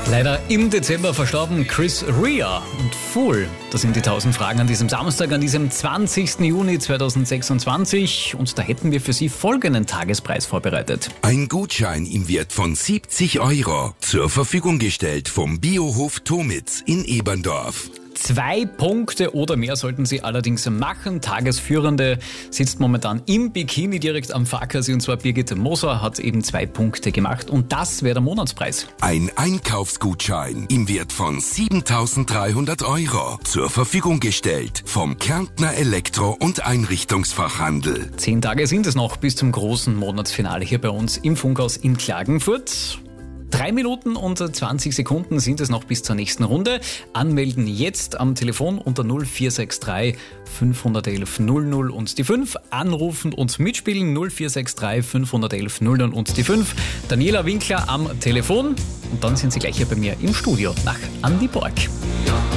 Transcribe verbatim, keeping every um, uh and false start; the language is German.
Leider im Dezember verstorben Chris Rea und Fool. Das sind die tausend Fragen an diesem Samstag, an diesem zwanzigsten Juni zweitausendsechsundzwanzig. Und da hätten wir für Sie folgenden Tagespreis vorbereitet. Ein Gutschein im Wert von siebzig Euro. Zur Verfügung gestellt vom Biohof Tomitz in Eberndorf. Zwei Punkte oder mehr sollten Sie allerdings machen. Tagesführende sitzt momentan im Bikini direkt am Fahrkassi, und zwar Birgit Moser hat eben zwei Punkte gemacht und das wäre der Monatspreis. Ein Einkaufsgutschein im Wert von siebentausenddreihundert Euro. Zur Verfügung gestellt vom Kärntner Elektro- und Einrichtungsfachhandel. Zehn Tage sind es noch bis zum großen Monatsfinale hier bei uns im Funkhaus in Klagenfurt. Drei Minuten und zwanzig Sekunden sind es noch bis zur nächsten Runde. Anmelden jetzt am Telefon unter null vier sechs drei fünf eins eins null null und die fünf. Anrufen und mitspielen null vier sechs drei fünf eins eins null null und die fünf. Daniela Winkler am Telefon. Und dann sind Sie gleich hier bei mir im Studio nach Andi Borg.